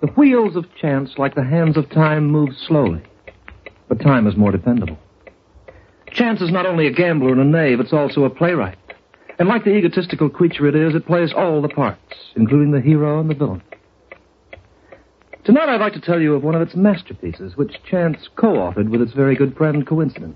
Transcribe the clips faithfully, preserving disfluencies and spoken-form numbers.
The wheels of chance, like the hands of time, move slowly. But time is more dependable. Chance is not only a gambler and a knave, it's also a playwright. And like the egotistical creature it is, it plays all the parts, including the hero and the villain. Tonight I'd like to tell you of one of its masterpieces, which Chance co-authored with its very good friend, Coincidence.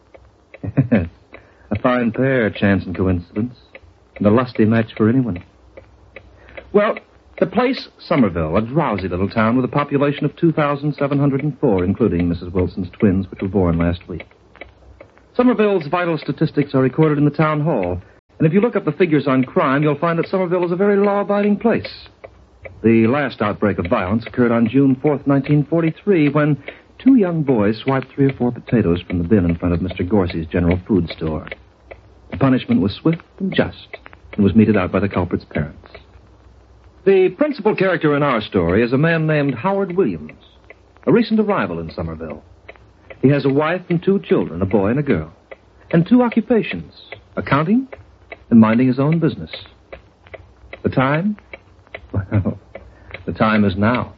A fine pair, Chance and Coincidence, and a lusty match for anyone. Well, the place, Somerville, a drowsy little town with a population of two thousand seven hundred four, including Missus Wilson's twins, which were born last week. Somerville's vital statistics are recorded in the town hall, and if you look up the figures on crime, you'll find that Somerville is a very law-abiding place. The last outbreak of violence occurred on June fourth, nineteen forty-three, when two young boys swiped three or four potatoes from the bin in front of Mister Gorsey's general food store. The punishment was swift and just, and was meted out by the culprit's parents. The principal character in our story is a man named Howard Williams, a recent arrival in Somerville. He has a wife and two children, a boy and a girl, and two occupations, accounting and minding his own business. The time? Well, the time is now.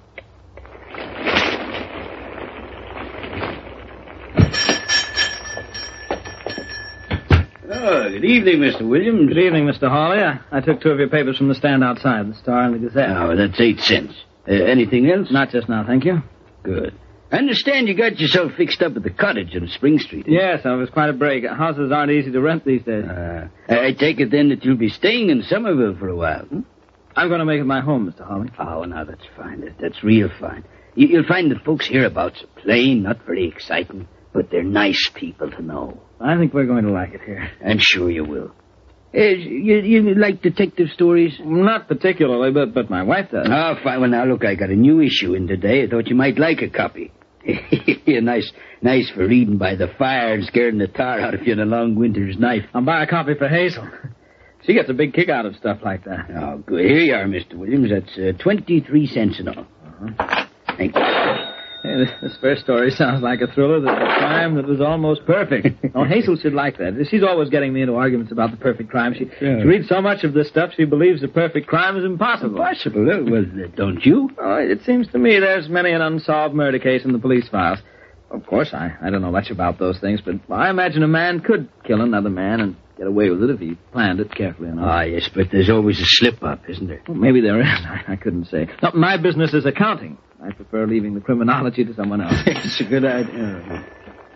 Oh, good evening, Mister Williams. Good evening, Mister Hawley. I, I took two of your papers from the stand outside, the Star and the Gazette. Oh, that's eight cents. Uh, anything else? Not just now, thank you. Good. I understand you got yourself fixed up at the cottage on Spring Street. Yes, it was quite a break. Houses aren't easy to rent these days. Uh, I take it then that you'll be staying in Somerville for a while, hmm? I'm going to make it my home, Mister Hawley. Oh, now that's fine. That, that's real fine. You, you'll find that folks hereabouts are plain, not very exciting, but they're nice people to know. I think we're going to like it here. I'm sure you will. Uh, you, you like detective stories? Not particularly, but, but my wife does. Oh, fine. Well, now, look, I got a new issue in today. I thought you might like a copy. nice nice for reading by the fire and scaring the tar out of you in a long winter's night. I'll buy a copy for Hazel. She gets a big kick out of stuff like that. Oh, good. Here you are, Mister Williams. That's uh, twenty-three cents and all. Uh-huh. Thank you. Hey, this, this first story sounds like a thriller that's a crime that was almost perfect. Oh, Hazel should like that. She's always getting me into arguments about the perfect crime. She, yeah. she reads so much of this stuff, she believes the perfect crime is impossible. Impossible? Well, don't you? Oh, it seems to me there's many an unsolved murder case in the police files. Of course, I, I don't know much about those things, but I imagine a man could kill another man and get away with it if he planned it carefully enough. Ah, yes, but there's always a slip-up, isn't there? Well, maybe there is. I, I couldn't say. No, my business is accounting. I prefer leaving the criminology to someone else. It's a good idea.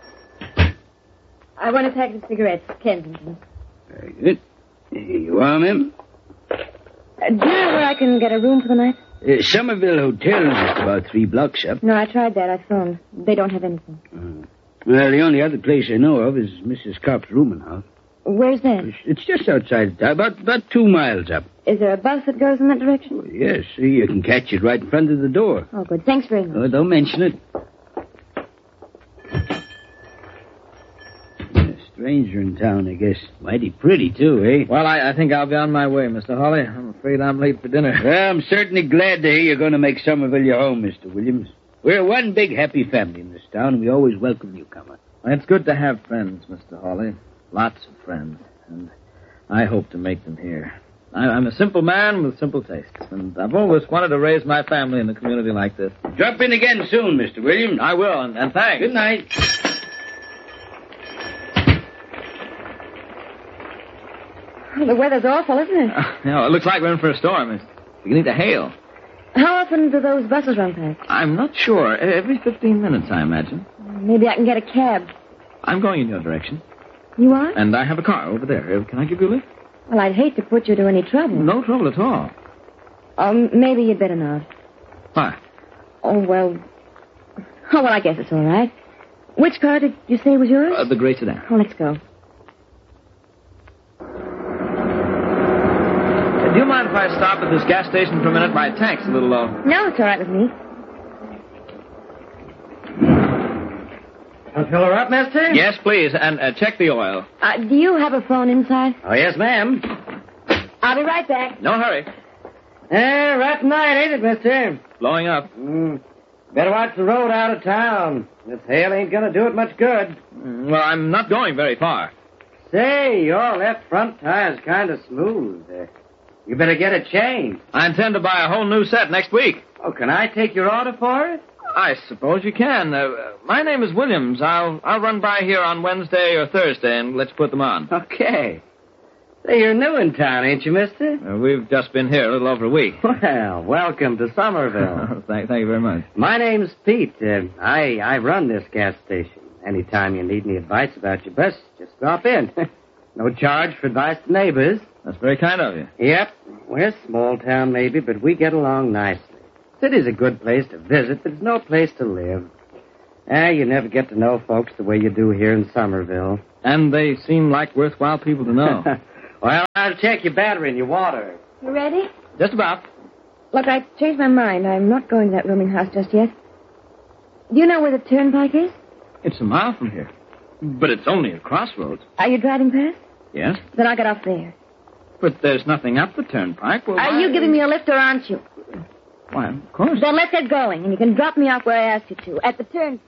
I want a pack of cigarettes, Kensington. Very good. Here you are, ma'am. Uh, do you know where I can get a room for the night? Uh, Somerville Hotel is just about three blocks up. No, I tried that. I phoned. They don't have anything. Uh, well, the only other place I know of is Missus Kopp's rooming house. Where's that? It's, it's just outside, about about two miles up. Is there a bus that goes in that direction? Oh, yes, you can catch it right in front of the door. Oh, good. Thanks very much. Oh, don't mention it. A stranger in town, I guess. Mighty pretty, too, eh? Well, I, I think I'll be on my way, Mister Hawley. I'm afraid I'm late for dinner. Well, I'm certainly glad to hear you're going to make Somerville your home, Mister Williams. We're one big happy family in this town, and we always welcome newcomers. It's good to have friends, Mister Hawley. Lots of friends. And I hope to make them here. I, I'm a simple man with simple tastes, and I've always wanted to raise my family in a community like this. Drop in again soon, Mister Williams. I will, and, and thanks. Good night. Oh, the weather's awful, isn't it? Uh, you know, it looks like we're in for a storm. It's beginning to hail. How often do those buses run past? I'm not sure. Every fifteen minutes, I imagine. Maybe I can get a cab. I'm going in your direction. You are? And I have a car over there. Can I give you a lift? Well, I'd hate to put you to any trouble. No trouble at all. Oh, maybe you'd better not. Why? Oh, well... Oh, well, I guess it's all right. Which car did you say was yours? Uh, the gray sedan. Oh, let's go. Uh, do you mind if I stop at this gas station for a minute? My tank's a little low. No, it's all right with me. I'll fill her up, mister? Yes, please, and uh, check the oil. Uh, do you have a phone inside? Oh, yes, ma'am. I'll be right back. No hurry. Eh, right tonight, ain't it, mister? Blowing up. Mm. Better watch the road out of town. This hail ain't gonna do it much good. Mm, well, I'm not going very far. Say, your left front tire's kind of smooth. Uh, you better get it changed. I intend to buy a whole new set next week. Oh, can I take your order for it? I suppose you can. Uh, my name is Williams. I'll I'll run by here on Wednesday or Thursday and let you put them on. Okay. Say, you're new in town, ain't you, mister? Uh, we've just been here a little over a week. Well, welcome to Somerville. thank, thank you very much. My name's Pete. Uh, I, I run this gas station. Anytime you need any advice about your bus, just drop in. No charge for advice to neighbors. That's very kind of you. Yep. We're a small town, maybe, but we get along nicely. City's a good place to visit, but it's no place to live. Ah, you never get to know folks the way you do here in Somerville. And they seem like worthwhile people to know. Well, I'll check your battery and your water. You ready? Just about. Look, I changed my mind. I'm not going to that rooming house just yet. Do you know where the turnpike is? It's a mile from here. But it's only a crossroads. Are you driving past? Yes? Then I'll get off there. But there's nothing up the turnpike. Well, Are why... you giving me a lift or aren't you? Why, of course. Then let's get going, and you can drop me off where I asked you to, at the turn.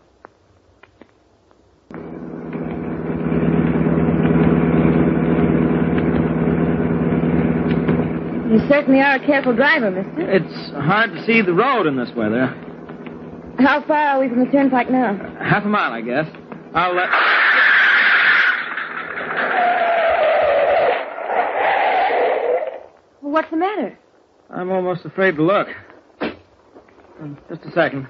You certainly are a careful driver, mister. It's hard to see the road in this weather. How far are we from the turnpike now? Half a mile, I guess. I'll let... Well, what's the matter? I'm almost afraid to look. Just a second.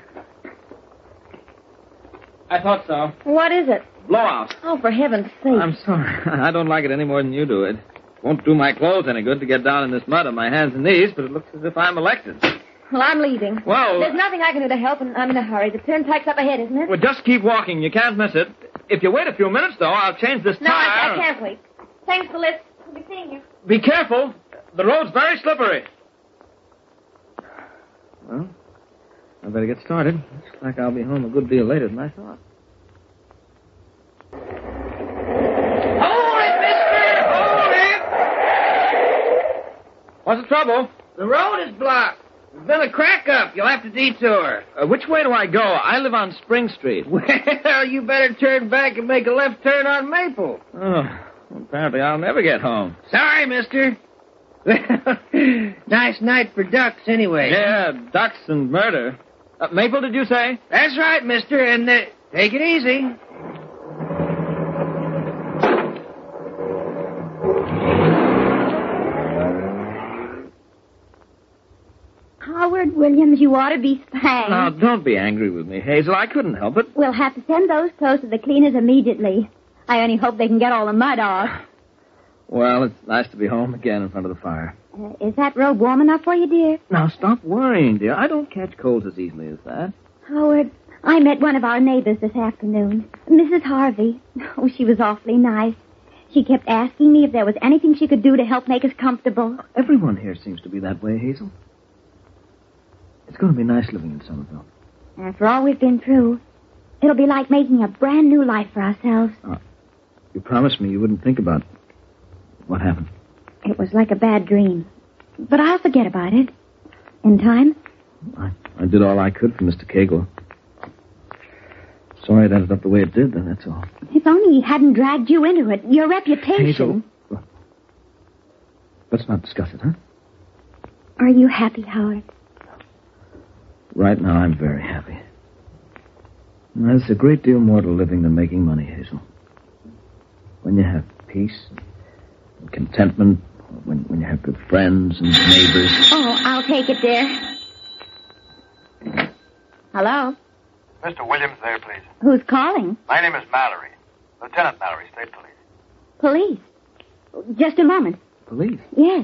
I thought so. What is it? Blowout. Oh, for heaven's sake. I'm sorry. I don't like it any more than you do. It won't do my clothes any good to get down in this mud on my hands and knees, but it looks as if I'm elected. Well, I'm leaving. Well... There's nothing I can do to help, and I'm in a hurry. The turnpike's up ahead, isn't it? Well, just keep walking. You can't miss it. If you wait a few minutes, though, I'll change this No, tire. I, I can't wait. Thanks for the lift. I'll be seeing you. Be careful. The road's very slippery. Well, I better get started. Looks like I'll be home a good deal later than I thought. Hold it, mister! Hold it! What's the trouble? The road is blocked. There's been a crack up. You'll have to detour. Uh, which way do I go? I live on Spring Street. Well, you better turn back and make a left turn on Maple. Oh, apparently I'll never get home. Sorry, mister. Nice night for ducks, anyway. Yeah, ducks and murder. Uh, Maple, did you say? That's right, mister, and uh, take it easy. Howard Williams, you ought to be spanked. Now, don't be angry with me, Hazel. I couldn't help it. We'll have to send those clothes to the cleaners immediately. I only hope they can get all the mud off. Well, it's nice to be home again in front of the fire. Uh, is that robe warm enough for you, dear? Now, stop worrying, dear. I don't catch colds as easily as that. Howard, I met one of our neighbors this afternoon, Missus Harvey. Oh, she was awfully nice. She kept asking me if there was anything she could do to help make us comfortable. Everyone here seems to be that way, Hazel. It's going to be nice living in Somerville. After all we've been through, it'll be like making a brand new life for ourselves. Uh, you promised me you wouldn't think about what happened. It was like a bad dream. But I'll forget about it. In time. I, I did all I could for Mister Cagle. Sorry it ended up the way it did, then, that's all. If only he hadn't dragged you into it. Your reputation. Hazel, well, let's not discuss it, huh? Are you happy, Howard? Right now, I'm very happy. There's a great deal more to living than making money, Hazel. When you have peace and contentment, when, when you have good friends and neighbors. Oh, I'll take it, dear. Hello? Mister Williams there, please. Who's calling? My name is Mallory. Lieutenant Mallory, State Police. Police. Just a moment. Police? Yes.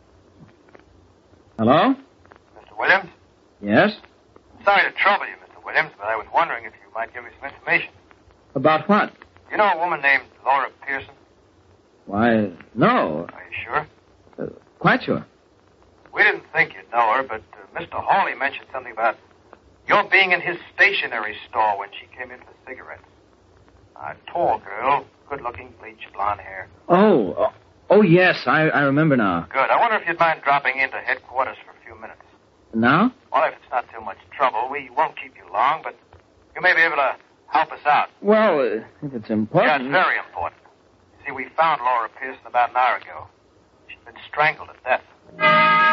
Hello? Mister Williams? Yes? Sorry to trouble you, Mister Williams, but I was wondering if you might give me some information. About what? You know a woman named Laura Pearson? Why, no. Are you sure? Uh, quite sure. We didn't think you'd know her, but uh, Mister Hawley mentioned something about your being in his stationery store when she came in for cigarettes. A tall girl, good-looking, bleached blonde hair. Oh, oh, oh yes, I, I remember now. Good. I wonder if you'd mind dropping into headquarters for a few minutes. Now? Well, if it's not too much trouble, we won't keep you long, but you may be able to help us out. Well, uh, if it's important. Yeah, it's very important. You see, we found Laura Pearson about an hour ago. She'd been strangled to death.